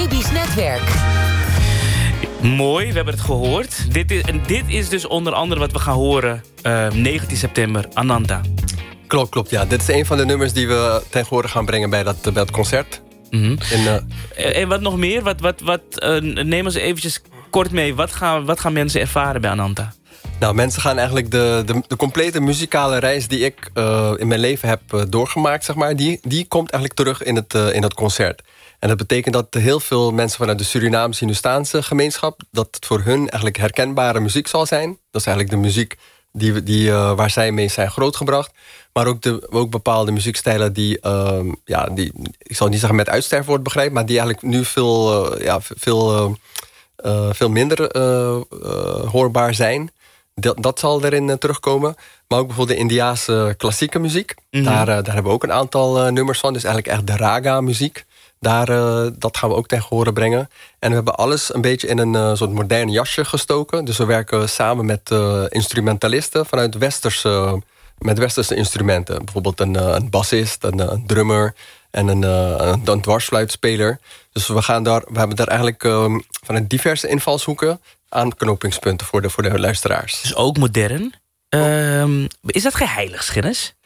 Caribisch Netwerk. Mooi, we hebben het gehoord. Dit is dus onder andere wat we gaan horen 19 september, Ananta. Klopt, ja. Dit is een van de nummers die we ten gehore gaan brengen bij dat concert. Mm-hmm. En wat nog meer? Neem ons eventjes kort mee. Wat gaan mensen ervaren bij Ananta? Nou, mensen gaan eigenlijk de complete muzikale reis die ik in mijn leven heb doorgemaakt, zeg maar, die komt eigenlijk terug in het concert. En dat betekent dat heel veel mensen vanuit de Surinaams-Hindustaanse gemeenschap, dat het voor hun eigenlijk herkenbare muziek zal zijn. Dat is eigenlijk de muziek waar zij mee zijn grootgebracht. Maar ook bepaalde muziekstijlen die, ik zal niet zeggen met uitsterven wordt begrepen, maar die eigenlijk nu veel minder hoorbaar zijn. Dat zal erin terugkomen. Maar ook bijvoorbeeld de Indiase klassieke muziek. Mm-hmm. Daar hebben we ook een aantal nummers van. Dus eigenlijk echt de raga-muziek. Dat gaan we ook ten gehore brengen. En we hebben alles een beetje in een soort modern jasje gestoken. Dus we werken samen met instrumentalisten vanuit westerse instrumenten. Bijvoorbeeld een bassist, een drummer en een dwarsfluitspeler. Dus we hebben daar eigenlijk vanuit diverse invalshoeken aanknopingspunten voor de luisteraars. Dus ook modern. Is dat geen heiligschennis?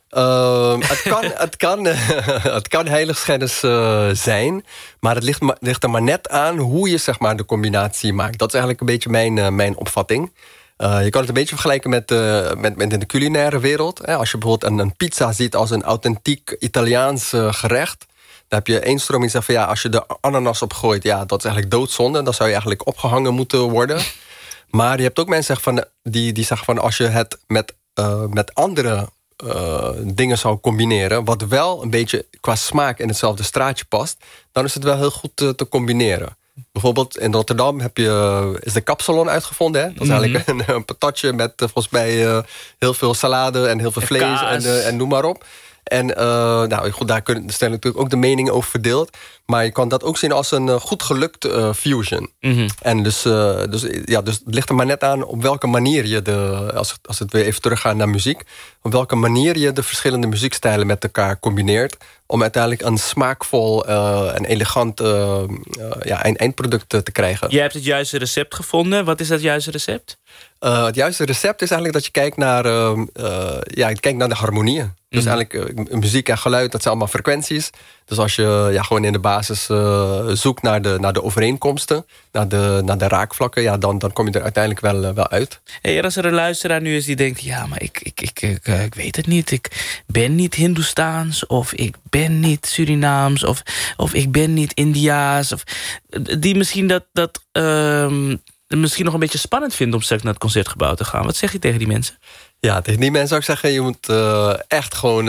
Het kan heiligschennis zijn, maar het ligt er maar net aan hoe je, zeg maar, de combinatie maakt. Dat is eigenlijk een beetje mijn opvatting. Je kan het een beetje vergelijken met in de culinaire wereld. Als je bijvoorbeeld een pizza ziet als een authentiek Italiaans gerecht, dan heb je één stroming die zegt van als je er ananas op gooit, dat is eigenlijk doodzonde. Dan zou je eigenlijk opgehangen moeten worden. Maar je hebt ook mensen die zeggen van als je het met andere dingen zou combineren, wat wel een beetje qua smaak in hetzelfde straatje past, dan is het wel heel goed te combineren. Bijvoorbeeld in Rotterdam is de kapsalon uitgevonden. Hè? Dat is eigenlijk een patatje met volgens mij heel veel salade en heel veel vlees en noem maar op. En daar zijn natuurlijk ook de meningen over verdeeld. Maar je kan dat ook zien als een goed gelukt fusion. Mm-hmm. En dus het ligt er maar net aan op welke manier je als het weer even teruggaan naar muziek, op welke manier je de verschillende muziekstijlen met elkaar combineert om uiteindelijk een smaakvol en elegant eindproduct te krijgen. Jij hebt het juiste recept gevonden. Wat is dat juiste recept? Het juiste recept is eigenlijk dat je kijkt naar de harmonieën. Dus eigenlijk muziek en geluid, dat zijn allemaal frequenties. Dus als je gewoon in de basis zoekt naar de overeenkomsten, naar de raakvlakken, dan kom je er uiteindelijk wel uit. Hey, als er een luisteraar nu is die denkt, maar ik weet het niet. Ik ben niet Hindoestaans, of ik ben niet Surinaams, of ik ben niet Indiaas. Of die misschien dat misschien nog een beetje spannend vinden om straks naar het concertgebouw te gaan. Wat zeg je tegen die mensen? Ja, tegen die mensen zou ik zeggen, je moet echt gewoon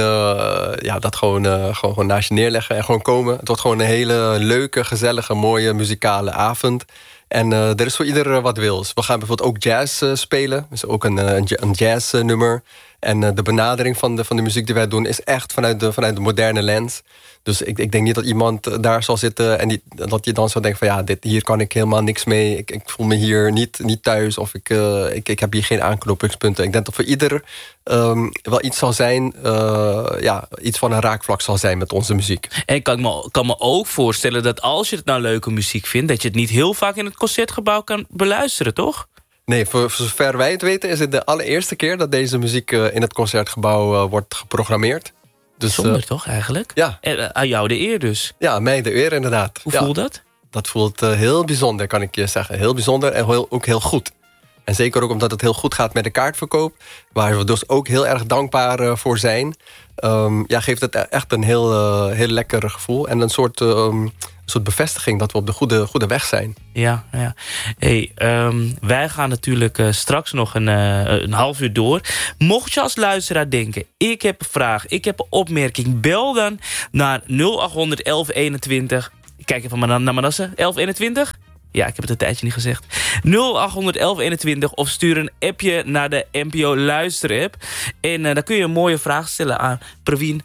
naast je neerleggen en gewoon komen. Het wordt gewoon een hele leuke, gezellige, mooie muzikale avond. En er is voor ieder wat wils. We gaan bijvoorbeeld ook jazz spelen. Dus ook een jazznummer. En de benadering van de muziek die wij doen is echt vanuit de moderne lens. Dus ik denk niet dat iemand daar zal zitten en dat je dan zou denken van hier kan ik helemaal niks mee. Ik voel me hier niet thuis of ik heb hier geen aanknopingspunten. Ik denk dat voor ieder wel iets zal zijn, iets van een raakvlak zal zijn met onze muziek. En ik kan me ook voorstellen dat als je het nou leuke muziek vindt, dat je het niet heel vaak in het concertgebouw kan beluisteren, toch? Nee, voor zover wij het weten is het de allereerste keer dat deze muziek in het concertgebouw wordt geprogrammeerd. Dus, zonder toch eigenlijk? Ja. En aan jou de eer dus. Ja, mij de eer inderdaad. Hoe voelt dat? Dat voelt heel bijzonder, kan ik je zeggen. Heel bijzonder en ook heel goed. En zeker ook omdat het heel goed gaat met de kaartverkoop, waar we dus ook heel erg dankbaar voor zijn. Geeft het echt een heel lekker gevoel en een soort bevestiging dat we op de goede weg zijn. Ja. Hey, wij gaan natuurlijk straks nog een half uur door. Mocht je als luisteraar denken, ik heb een vraag, ik heb een opmerking, bel dan naar 0800 1121. Ik kijk even naar Manasse. 1121? Ja, ik heb het een tijdje niet gezegd. 0800 1121 of stuur een appje naar de NPO Luister-app. En dan kun je een mooie vraag stellen aan Praveen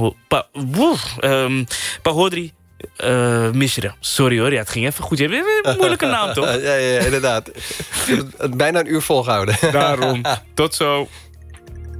Pahodri Mishra. Sorry hoor, het ging even goed. Je hebt een moeilijke naam, toch? Ja, inderdaad. Ik heb het bijna een uur volgehouden. Daarom. Tot zo.